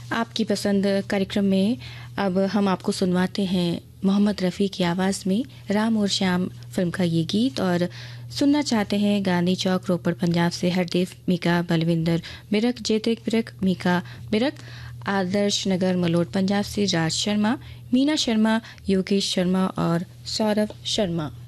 आपकी पसंद कार्यक्रम में अब हम आपको सुनवाते हैं मोहम्मद रफ़ी की आवाज़ में राम और श्याम फिल्म का ये गीत। और सुनना चाहते हैं गांधी चौक रोपड़ पंजाब से हरदेव मीका, बलविंदर बिरक, जेतिक बिरक, मीका बिरक, आदर्श नगर मलोट पंजाब से राज शर्मा, मीना शर्मा, योगेश शर्मा और सौरभ शर्मा।